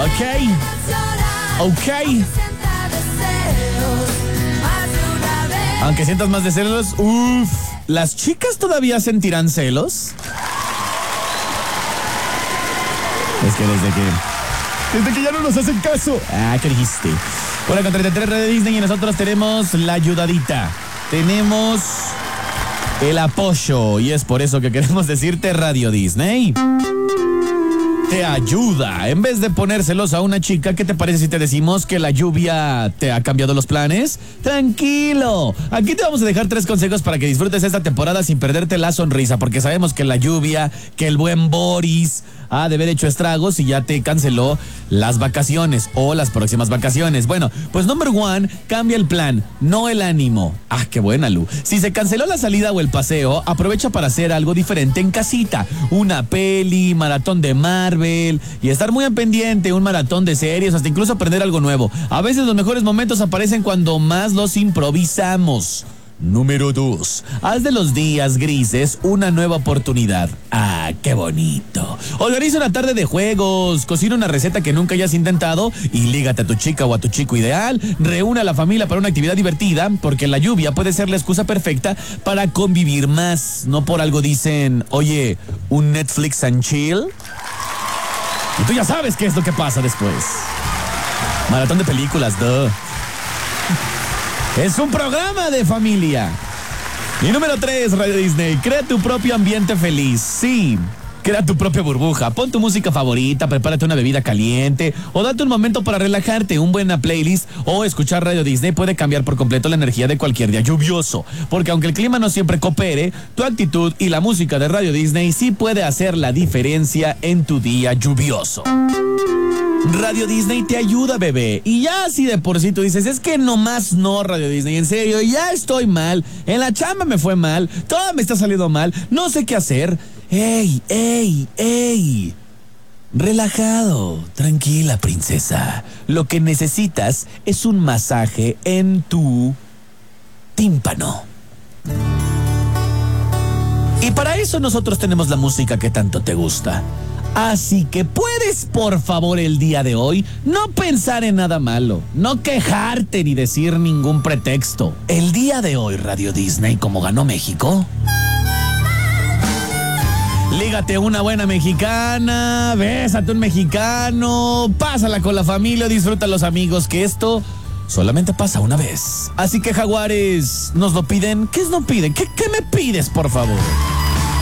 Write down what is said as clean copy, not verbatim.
Ok. Aunque sientas más de celos, ¿las chicas todavía sentirán celos? Es que desde que ya no nos hacen caso. ¿Qué dijiste? Hola, con 33 Radio Disney y nosotros tenemos la ayudadita. Tenemos el apoyo y es por eso que queremos decirte Radio Disney te ayuda. En vez de ponérselos a una chica, ¿qué te parece si te decimos que la lluvia te ha cambiado los planes? Tranquilo. Aquí te vamos a dejar 3 consejos para que disfrutes esta temporada sin perderte la sonrisa, porque sabemos que la lluvia, que el buen Boris ha de haber hecho estragos y ya te canceló las vacaciones o las próximas vacaciones. Bueno, pues number 1, cambia el plan, no el ánimo. Qué buena, Lu. Si se canceló la salida o el paseo, aprovecha para hacer algo diferente en casita. Una peli, maratón de Marvel y estar muy al pendiente, un maratón de series, hasta incluso aprender algo nuevo. A veces los mejores momentos aparecen cuando más los improvisamos. Número 2. Haz de los días grises una nueva oportunidad. ¡Qué bonito! Organiza una tarde de juegos, cocina una receta que nunca hayas intentado y lígate a tu chica o a tu chico ideal. Reúne a la familia para una actividad divertida, porque la lluvia puede ser la excusa perfecta para convivir más. No por algo dicen, oye, un Netflix and chill. Y tú ya sabes qué es lo que pasa después. Maratón de películas, duh. Es un programa de familia. Y número 3, Radio Disney. Crea tu propio ambiente feliz. Sí, crea tu propia burbuja. Pon tu música favorita, prepárate una bebida caliente o date un momento para relajarte. Un buena playlist o escuchar Radio Disney puede cambiar por completo la energía de cualquier día lluvioso. Porque aunque el clima no siempre coopere, tu actitud y la música de Radio Disney sí puede hacer la diferencia en tu día lluvioso. Radio Disney te ayuda, bebé. Y ya si de por sí tú dices, es que nomás no, Radio Disney, en serio, ya estoy mal, en la chamba me fue mal, todo me está saliendo mal, no sé qué hacer. ¡Ey! Relajado, tranquila, princesa. Lo que necesitas es un masaje en tu tímpano. Y para eso nosotros tenemos la música que tanto te gusta. Así que puedes, por favor, el día de hoy, no pensar en nada malo, no quejarte ni decir ningún pretexto. El día de hoy, Radio Disney, como ganó México, lígate una buena mexicana, bésate un mexicano, pásala con la familia, disfruta a los amigos, que esto solamente pasa una vez. Así que, jaguares, ¿nos lo piden? ¿Qué nos piden? ¿Qué me pides, por favor?